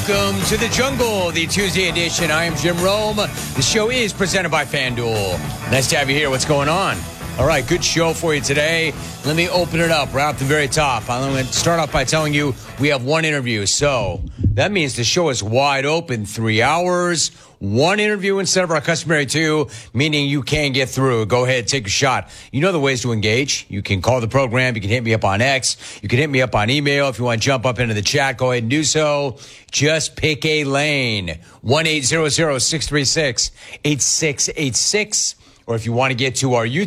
Welcome to the jungle, the Tuesday edition. I am Jim Rome. The show is presented by FanDuel. Nice to have you here. What's going on? All right, good show for you today. Let me open it up right at the very top. I'm going to start off by telling you we have one interview. So that means the show is wide open, 3 hours, one interview instead of our customary two, meaning you can get through. Go ahead, take a shot. You know the ways to engage. You can call the program. You can hit me up on X. You can hit me up on email. If you want to jump up into the chat, go ahead and do so. Just pick a lane. 1-800-636-8686. Or if you want to get to our YouTube